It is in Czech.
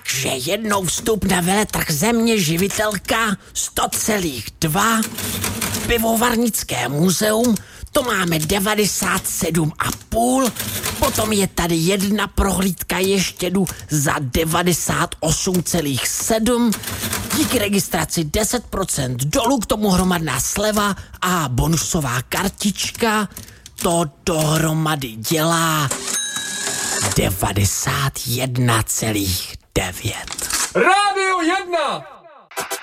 že jednou vstup na veletrh Země živitelka 100,2, pivovarnické muzeum, to máme 97,5, potom je tady jedna prohlídka ještědu za 98,7, díky registraci 10% dolů, k tomu hromadná sleva a bonusová kartička, to dohromady dělá 91,9. Rádio 1!